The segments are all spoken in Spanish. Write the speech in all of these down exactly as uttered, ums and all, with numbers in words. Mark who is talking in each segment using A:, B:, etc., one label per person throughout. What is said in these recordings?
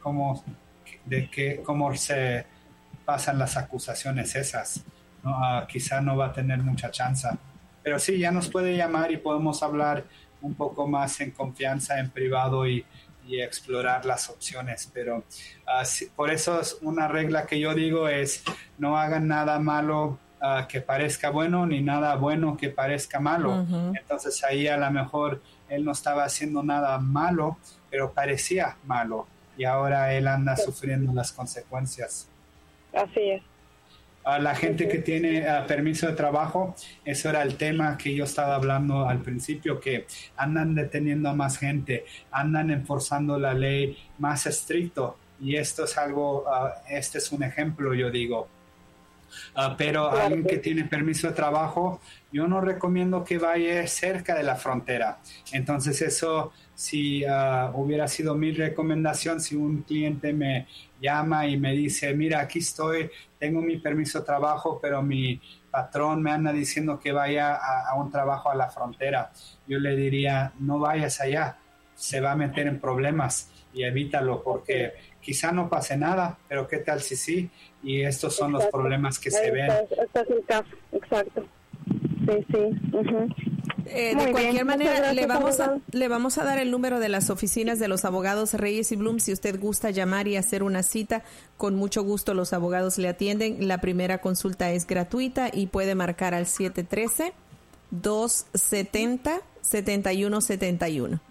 A: cómo, de qué, cómo se pasan las acusaciones esas, ¿no? Uh, quizá no va a tener mucha chance. Pero sí, ya nos puede llamar y podemos hablar un poco más en confianza, en privado y, y explorar las opciones. Pero uh, sí, por eso es una regla que yo digo es no hagan nada malo uh, que parezca bueno, ni nada bueno que parezca malo. Uh-huh. Entonces ahí a lo mejor él no estaba haciendo nada malo, pero parecía malo. Y ahora él anda sí. sufriendo las consecuencias.
B: Así es.
A: A la gente que tiene uh, permiso de trabajo, eso era el tema que yo estaba hablando al principio, que andan deteniendo a más gente, andan enforzando la ley más estricto, y esto es algo, uh, este es un ejemplo, yo digo. Uh, pero claro, alguien que tiene permiso de trabajo, yo no recomiendo que vaya cerca de la frontera. Entonces eso, si uh, hubiera sido mi recomendación, si un cliente me llama y me dice, mira, aquí estoy, tengo mi permiso de trabajo, pero mi patrón me anda diciendo que vaya a, a un trabajo a la frontera, yo le diría, no vayas allá, se va a meter en problemas y evítalo, porque quizá no pase nada, pero qué tal si sí, y estos son exacto. los problemas que se ven.
B: Este es el caso, exacto. Sí, sí. Uh-huh.
C: Eh, de cualquier bien. manera, gracias, le vamos, a, le vamos a dar el número de las oficinas de los abogados Reyes y Blum. Si usted gusta llamar y hacer una cita, con mucho gusto los abogados le atienden. La primera consulta es gratuita y puede marcar al siete uno tres, dos siete cero, siete uno siete uno.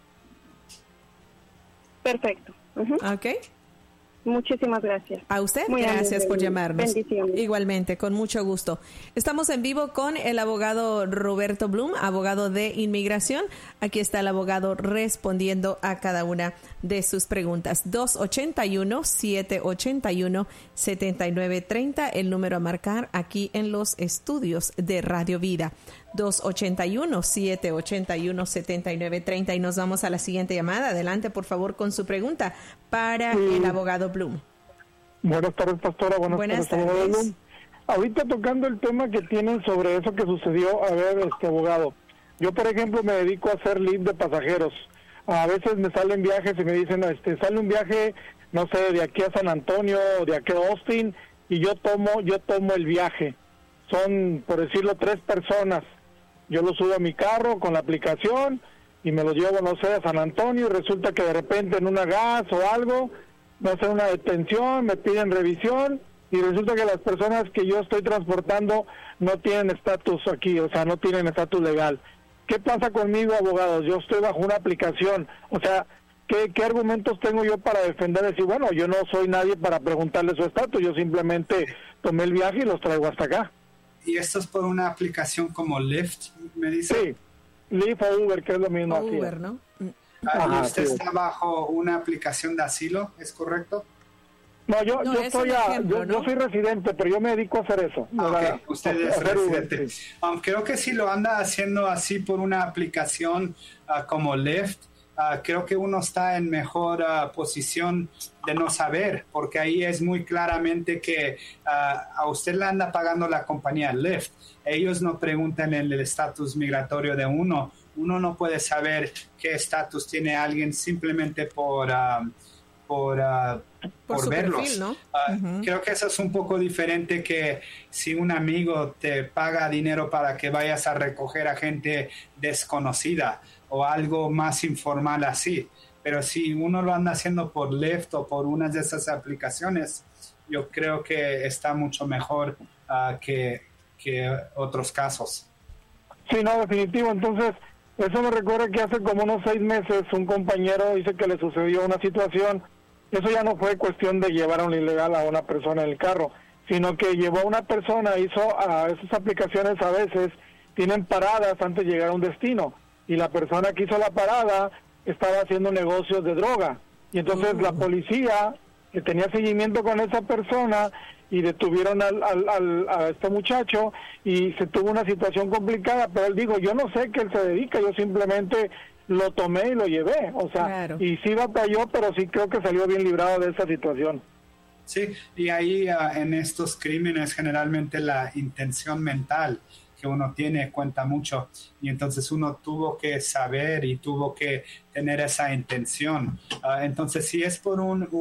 B: Perfecto. Uh-huh.
C: Ok.
B: Muchísimas gracias.
C: A usted, Muy gracias por llamarnos. Bendiciones. Igualmente, con mucho gusto. Estamos en vivo con el abogado Roberto Blum, abogado de inmigración. Aquí está el abogado respondiendo a cada una de sus preguntas. dos ocho uno, siete ocho uno, siete nueve tres cero, el número a marcar aquí en los estudios de Radio Vida. dos ocho uno, siete ocho uno, siete nueve tres cero, y nos vamos a la siguiente llamada. Adelante, por favor, con su pregunta para sí. el abogado Blum.
D: Buenas tardes, pastora. Buenas,
C: Buenas
D: tardes,
C: tardes.
D: abogado Blum. Ahorita tocando el tema que tienen sobre eso que sucedió, a ver, este abogado, yo por ejemplo me dedico a hacer lead de pasajeros. A veces me salen viajes y me dicen, este, sale un viaje, no sé, de aquí a San Antonio, de aquí a Austin, y yo tomo, yo tomo el viaje. Son, por decirlo, tres personas. Yo lo subo a mi carro con la aplicación y me lo llevo, no sé, a San Antonio, y resulta que de repente en una gas o algo, me hacen una detención, me piden revisión, y resulta que las personas que yo estoy transportando no tienen estatus aquí, o sea, no tienen estatus legal. ¿Qué pasa conmigo, abogados? Yo estoy bajo una aplicación, o sea, ¿qué, qué argumentos tengo yo para defender? Decir, bueno, yo no soy nadie para preguntarle su estatus, yo simplemente tomé el viaje y los traigo hasta acá.
A: ¿Y esto es por una aplicación como Lyft, me dice?
D: Sí, Lyft o Uber, que es lo mismo.
C: Uber, ¿no?
A: Ah, ¿y usted sí. está bajo una aplicación de asilo, es correcto?
D: No, yo,
C: no,
D: yo estoy a, ejemplo, yo, ¿no? yo soy residente, pero yo me dedico a hacer eso.
A: Ah, okay. Usted es residente.
D: Uber, sí.
A: um, creo que si lo anda haciendo así por una aplicación uh, como Lyft, Uh, creo que uno está en mejor uh, posición de no saber, porque ahí es muy claramente que uh, a usted le anda pagando la compañía Lyft. Ellos no preguntan el estatus migratorio de uno. Uno no puede saber qué estatus tiene alguien simplemente por, uh, por, uh, por,
C: por
A: verlos.
C: Perfil, ¿no?
A: Uh,
C: uh-huh.
A: Creo que eso es un poco diferente que si un amigo te paga dinero para que vayas a recoger a gente desconocida o algo más informal así. Pero si uno lo anda haciendo por Lyft o por una de esas aplicaciones, yo creo que está mucho mejor uh, que, que otros casos.
D: Sí, no, definitivo. Entonces, eso me recuerda que hace como unos seis meses un compañero dice que le sucedió una situación. Eso ya no fue cuestión de llevar a un ilegal a una persona en el carro, sino que llevó a una persona, hizo a esas aplicaciones a veces, tienen paradas antes de llegar a un destino. Y la persona que hizo la parada estaba haciendo negocios de droga. Y entonces uh-huh. la policía, que tenía seguimiento con esa persona, y detuvieron al, al, al, a este muchacho, y se tuvo una situación complicada, pero él dijo, yo no sé qué él se dedica, yo simplemente lo tomé y lo llevé. O sea, claro. Y sí batalló, pero sí creo que salió bien librado de esa situación.
A: Sí, y ahí uh, en estos crímenes generalmente la intención mental que uno tiene cuenta mucho, y entonces uno tuvo que saber y tuvo que tener esa intención. Uh, entonces si es por un